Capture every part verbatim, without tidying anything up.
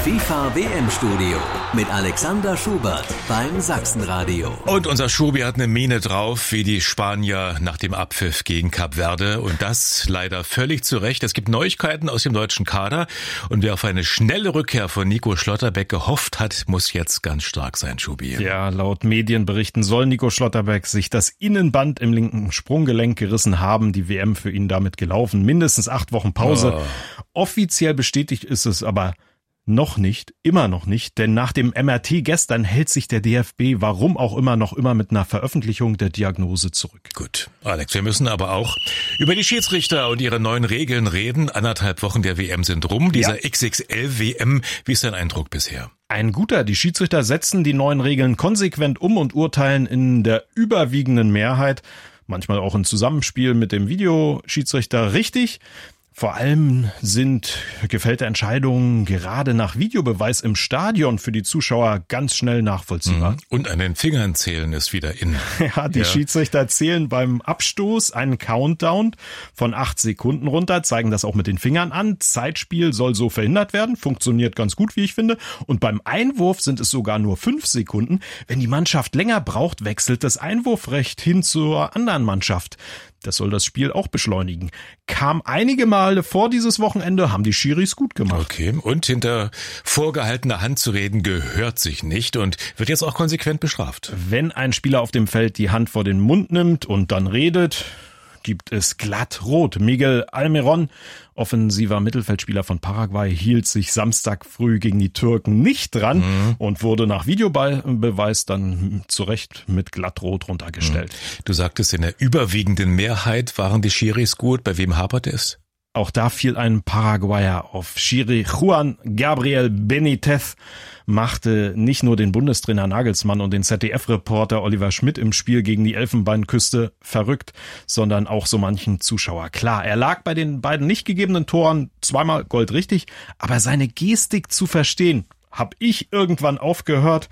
FIFA W M-Studio mit Alexander Schubert beim Sachsenradio. Und unser Schubi hat eine Miene drauf, wie die Spanier nach dem Abpfiff gegen Kap Verde. Und das leider völlig zu Recht. Es gibt Neuigkeiten aus dem deutschen Kader. Und wer auf eine schnelle Rückkehr von Nico Schlotterbeck gehofft hat, muss jetzt ganz stark sein, Schubi. Ja, laut Medienberichten soll Nico Schlotterbeck sich das Innenband im linken Sprunggelenk gerissen haben. Die W M für ihn damit gelaufen. Mindestens acht Wochen Pause. Oh. Offiziell bestätigt ist es aber noch nicht, immer noch nicht, denn nach dem M R T gestern hält sich der D F B, warum auch immer, noch immer mit einer Veröffentlichung der Diagnose zurück. Gut, Alex, wir müssen aber auch über die Schiedsrichter und ihre neuen Regeln reden. Anderthalb Wochen der W M sind rum, dieser ja. X X L W M. Wie ist dein Eindruck bisher? Ein guter. Die Schiedsrichter setzen die neuen Regeln konsequent um und urteilen in der überwiegenden Mehrheit, manchmal auch im Zusammenspiel mit dem Videoschiedsrichter, richtig. Vor allem sind gefällte Entscheidungen gerade nach Videobeweis im Stadion für die Zuschauer ganz schnell nachvollziehbar. Und an den Fingern zählen ist wieder in. Ja, die ja. Schiedsrichter zählen beim Abstoß einen Countdown von acht Sekunden runter, zeigen das auch mit den Fingern an. Zeitspiel soll so verhindert werden, funktioniert ganz gut, wie ich finde. Und beim Einwurf sind es sogar nur fünf Sekunden. Wenn die Mannschaft länger braucht, wechselt das Einwurfrecht hin zur anderen Mannschaft. Das soll das Spiel auch beschleunigen. Kam einige Male vor dieses Wochenende, haben die Schiris gut gemacht. Okay, und hinter vorgehaltener Hand zu reden gehört sich nicht und wird jetzt auch konsequent bestraft. Wenn ein Spieler auf dem Feld die Hand vor den Mund nimmt und dann redet, gibt es glatt rot. Miguel Almiron, offensiver Mittelfeldspieler von Paraguay, hielt sich Samstag früh gegen die Türken nicht dran mhm. und wurde nach Videobeweis dann zu Recht mit glattrot runtergestellt. Mhm. Du sagtest, in der überwiegenden Mehrheit waren die Schiris gut. Bei wem hapert es? Auch da fiel ein Paraguayer auf. Schiri Juan Gabriel Benitez machte nicht nur den Bundestrainer Nagelsmann und den Z D F-Reporter Oliver Schmidt im Spiel gegen die Elfenbeinküste verrückt, sondern auch so manchen Zuschauer. Klar, er lag bei den beiden nicht gegebenen Toren zweimal goldrichtig, aber seine Gestik zu verstehen, habe ich irgendwann aufgehört,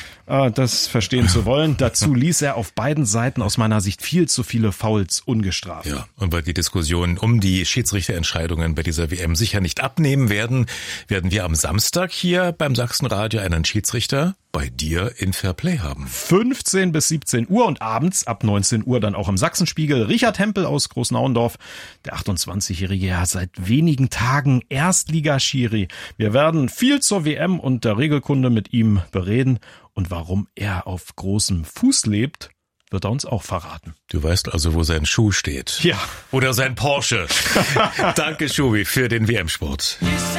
das verstehen zu wollen. Dazu ließ er auf beiden Seiten aus meiner Sicht viel zu viele Fouls ungestraft. Ja, und weil die Diskussionen um die Schiedsrichterentscheidungen bei dieser W M sicher nicht abnehmen werden, werden wir am Samstag hier beim Sachsenradio einen Schiedsrichter bei dir in Fairplay haben. fünfzehn bis siebzehn Uhr und abends ab neunzehn Uhr dann auch im Sachsenspiegel. Richard Hempel aus Großnauendorf, der achtundzwanzigjährige, ja seit wenigen Tagen Erstligaschiri. Wir werden viel zur W M und der Regelkunde mit ihm bereden. Und warum er auf großem Fuß lebt, wird er uns auch verraten. Du weißt also, wo sein Schuh steht. Ja. Oder sein Porsche. Danke, Schubi, für den W M-Sport.